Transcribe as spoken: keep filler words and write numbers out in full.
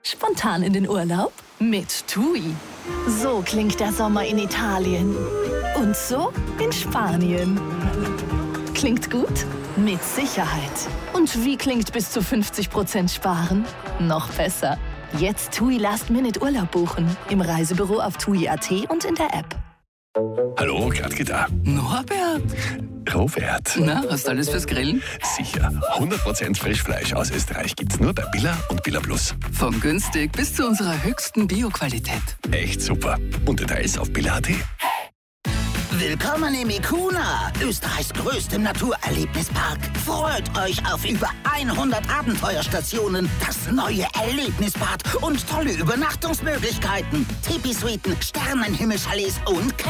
Spontan in den Urlaub mit TUI. So klingt der Sommer in Italien. Und so in Spanien. Klingt gut? Mit Sicherheit. Und wie klingt bis zu fünfzig Prozent sparen? Noch besser. Jetzt TUI Last Minute Urlaub buchen. Im Reisebüro auf tui punkt at und in der App. Hallo, Gradke da. Norbert? Robert. Na, hast du alles fürs Grillen? Sicher. hundert Prozent Frischfleisch aus Österreich gibt's nur bei Billa und Billa Plus. Von günstig bis zu unserer höchsten Bioqualität. Echt super. Und Details auf billa punkt at. Willkommen im Ikuna, Österreichs größtem Naturerlebnispark. Freut euch auf über hundert Abenteuerstationen, das neue Erlebnisbad und tolle Übernachtungsmöglichkeiten. Tipi-Suiten, Sternenhimmelchalets und